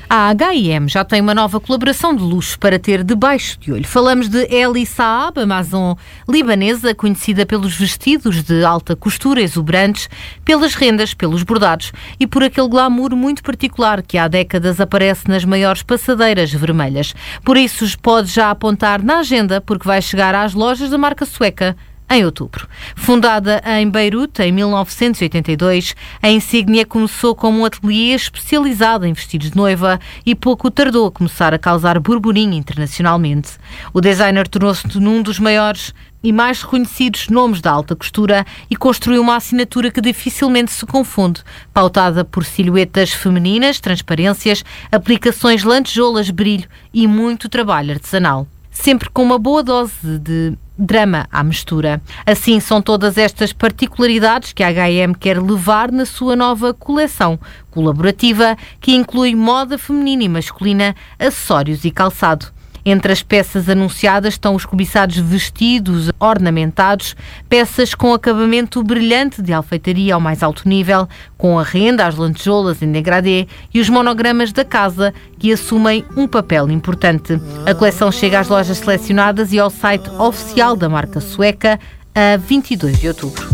A H&M já tem uma nova colaboração de luxo para ter debaixo de olho. Falamos de Elie Saab, a Maison libanesa, conhecida pelos vestidos de alta costura exuberantes, pelas rendas, pelos bordados e por aquele glamour muito particular que há décadas aparece nas maiores passadeiras vermelhas. Por isso, pode já apontar na agenda, porque vai chegar às lojas da marca sueca em outubro. Fundada em Beirute em 1982, a insígnia começou como um ateliê especializado em vestidos de noiva e pouco tardou a começar a causar burburinho internacionalmente. O designer tornou-se num dos maiores e mais reconhecidos nomes da alta costura e construiu uma assinatura que dificilmente se confunde, pautada por silhuetas femininas, transparências, aplicações lantejoulas, brilho e muito trabalho artesanal. Sempre com uma boa dose de drama à mistura. Assim, são todas estas particularidades que a H&M quer levar na sua nova coleção colaborativa, que inclui moda feminina e masculina, acessórios e calçado. Entre as peças anunciadas estão os cobiçados vestidos ornamentados, peças com acabamento brilhante de alfeitaria ao mais alto nível, com a renda, as lantejoulas em degradê e os monogramas da casa, que assumem um papel importante. A coleção chega às lojas selecionadas e ao site oficial da marca sueca a 22 de outubro.